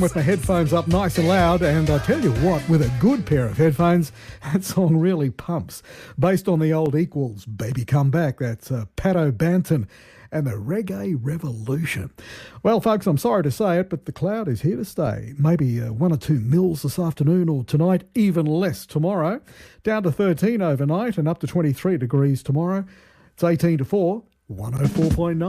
with my headphones up nice and loud, and I tell you what, with a good pair of headphones, that song really pumps. Based on the old Equals, Baby Come Back, that's Pat O'Banton and the Reggae Revolution. Well, folks, I'm sorry to say it, but the cloud is here to stay. Maybe 1 or 2 mils this afternoon or tonight, even less tomorrow. Down to 13 overnight and up to 23 degrees tomorrow. It's 18 to 4, 104.9.